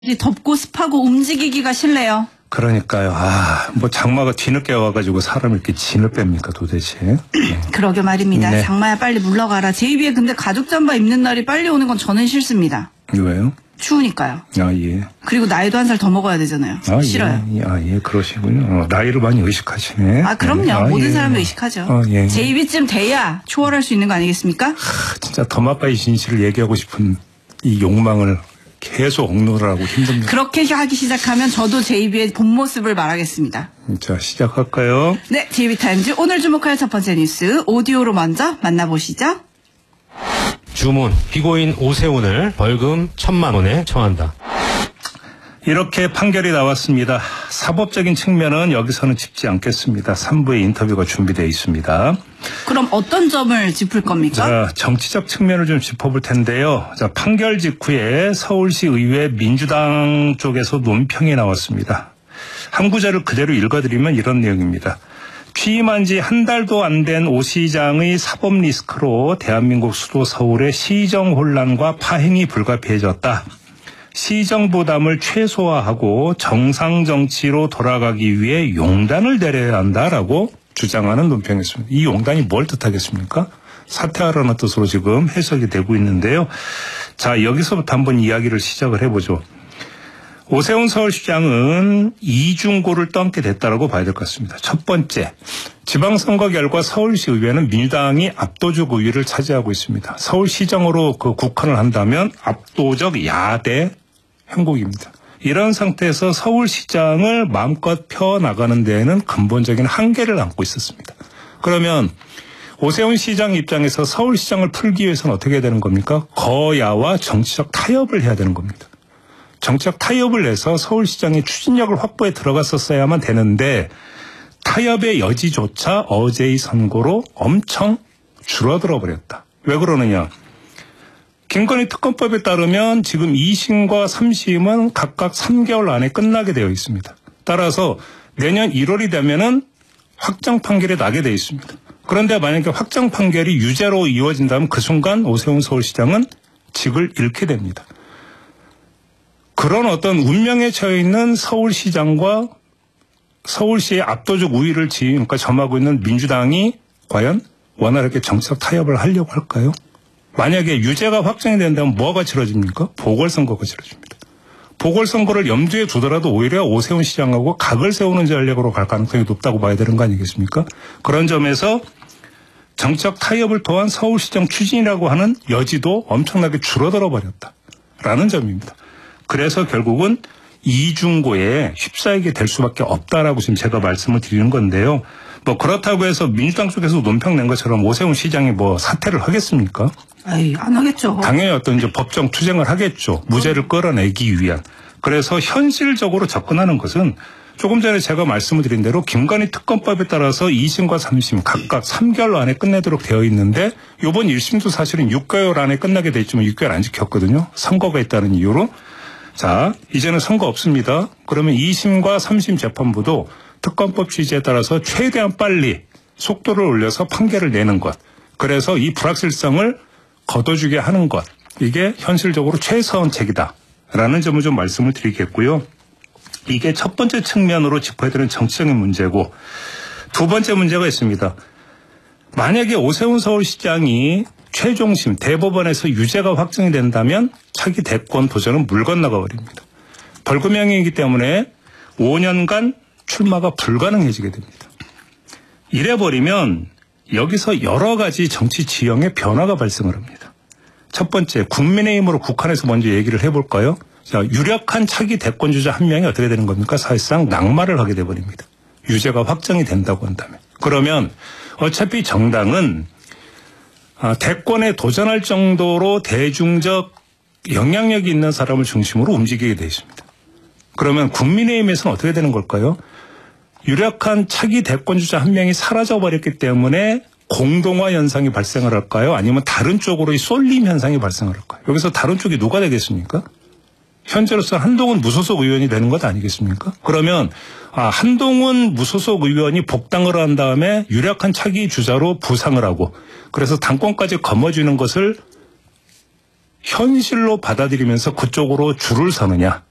덥고 습하고 움직이기가 싫네요. 그러니까요. 뭐 장마가 뒤늦게 와가지고 사람을 이렇게 진을 뺍니까 도대체. 그러게 말입니다. 네. 장마야 빨리 물러가라. 제2의 근데 가죽 잠바 입는 날이 빨리 오는 건 저는 싫습니다. 왜요? 추우니까요. 예. 그리고 나이도 한 살 더 먹어야 되잖아요. 싫어요. 예, 그러시군요. 나이를 많이 의식하시네. 그럼요. 모든 사람도 의식하죠. 예. 제2위쯤 돼야 초월할 수 있는 거 아니겠습니까? 진짜 더마빠의 진실을 얘기하고 싶은 이 욕망을 계속 억누르라고 힘듭니다. 그렇게 하기 시작하면 저도 제2위의 본 모습을 말하겠습니다. 자, 시작할까요? 네, 제2위 타임즈 오늘 주목할 첫 번째 뉴스 오디오로 먼저 만나보시죠. 주문, 피고인 오세훈을 벌금 1,000만 원에 처한다. 이렇게 판결이 나왔습니다. 사법적인 측면은 여기서는 짚지 않겠습니다. 3부의 인터뷰가 준비되어 있습니다. 그럼 어떤 점을 짚을 겁니까? 자, 정치적 측면을 좀 짚어볼 텐데요. 자, 판결 직후에 서울시 의회 민주당 쪽에서 논평이 나왔습니다. 한 구절을 그대로 읽어드리면 이런 내용입니다. 취임한 지 한 달도 안 된 오 시장의 사법 리스크로 대한민국 수도 서울의 시정 혼란과 파행이 불가피해졌다. 시정 부담을 최소화하고 정상 정치로 돌아가기 위해 용단을 내려야 한다라고 주장하는 논평이었습니다. 이 용단이 뭘 뜻하겠습니까? 사퇴하라는 뜻으로 지금 해석이 되고 있는데요. 자, 여기서부터 한번 이야기를 시작을 해보죠. 오세훈 서울시장은 이중고를 떠안게 됐다라고 봐야 될 것 같습니다. 첫 번째, 지방선거 결과 서울시 의회는 민주당이 압도적 우위를 차지하고 있습니다. 서울시장으로 국헌을 한다면 압도적 야대 형국입니다. 이런 상태에서 서울시장을 마음껏 펴나가는 데에는 근본적인 한계를 안고 있었습니다. 그러면 오세훈 시장 입장에서 서울시장을 풀기 위해서는 어떻게 해야 되는 겁니까? 거야와 정치적 타협을 해야 되는 겁니다. 정치적 타협을 해서 서울시장이 추진력을 확보해 들어갔었어야만 되는데 타협의 여지조차 어제의 선고로 엄청 줄어들어 버렸다. 왜 그러느냐? 김건희 특검법에 따르면 지금 2심과 3심은 각각 3개월 안에 끝나게 되어 있습니다. 따라서 내년 1월이 되면은 확정 판결이 나게 되어 있습니다. 그런데 만약에 확정 판결이 유죄로 이어진다면 그 순간 오세훈 서울시장은 직을 잃게 됩니다. 그런 어떤 운명에 처해 있는 서울시장과 서울시의 압도적 우위를 그러니까 점하고 있는 민주당이 과연 원활하게 정치적 타협을 하려고 할까요? 만약에 유죄가 확정이 된다면 뭐가 치러집니까? 보궐선거가 치러집니다. 보궐선거를 염두에 두더라도 오히려 오세훈 시장하고 각을 세우는 전략으로 갈 가능성이 높다고 봐야 되는 거 아니겠습니까? 그런 점에서 정치적 타협을 통한 서울시장 추진이라고 하는 여지도 엄청나게 줄어들어 버렸다라는 점입니다. 그래서 결국은 이중고에 휩싸이게 될 수밖에 없다라고 지금 제가 말씀을 드리는 건데요. 뭐 그렇다고 해서 민주당 쪽에서 논평 낸 것처럼 오세훈 시장이 뭐 사퇴를 하겠습니까? 안 하겠죠. 당연히 어떤 이제 법정 투쟁을 하겠죠. 무죄를 끌어내기 위한. 그래서 현실적으로 접근하는 것은 조금 전에 제가 말씀을 드린 대로 김건희 특검법에 따라서 2심과 3심 각각 3개월 안에 끝내도록 되어 있는데 이번 1심도 사실은 6개월 안에 끝나게 돼 있지만 6개월 안 지켰거든요. 선거가 있다는 이유로. 자, 이제는 선거 없습니다. 그러면 2심과 3심 재판부도 특검법 취지에 따라서 최대한 빨리 속도를 올려서 판결을 내는 것. 그래서 이 불확실성을 걷어주게 하는 것. 이게 현실적으로 최선책이다라는 점을 좀 말씀을 드리겠고요. 이게 첫 번째 측면으로 짚어야 되는 정치적인 문제고 두 번째 문제가 있습니다. 만약에 오세훈 서울시장이 최종심 대법원에서 유죄가 확정이 된다면 차기 대권 도전은 물 건너가 버립니다. 벌금형이기 때문에 5년간 출마가 불가능해지게 됩니다. 이래버리면 여기서 여러 가지 정치 지형의 변화가 발생을 합니다. 첫 번째, 국민의힘으로 국한에서 먼저 얘기를 해볼까요? 자, 유력한 차기 대권주자 한 명이 어떻게 되는 겁니까? 사실상 낙마를 하게 돼버립니다. 유죄가 확정이 된다고 한다면. 그러면 어차피 정당은 대권에 도전할 정도로 대중적 영향력이 있는 사람을 중심으로 움직이게 되어 있습니다. 그러면 국민의힘에서는 어떻게 되는 걸까요? 유력한 차기 대권주자 한 명이 사라져버렸기 때문에 공동화 현상이 발생을 할까요? 아니면 다른 쪽으로의 쏠림 현상이 발생을 할까요? 여기서 다른 쪽이 누가 되겠습니까? 현재로서 한동훈 무소속 의원이 되는 것 아니겠습니까? 그러면 한동훈 무소속 의원이 복당을 한 다음에 유력한 차기 주자로 부상을 하고 그래서 당권까지 거머쥐는 것을 현실로 받아들이면서 그쪽으로 줄을 서느냐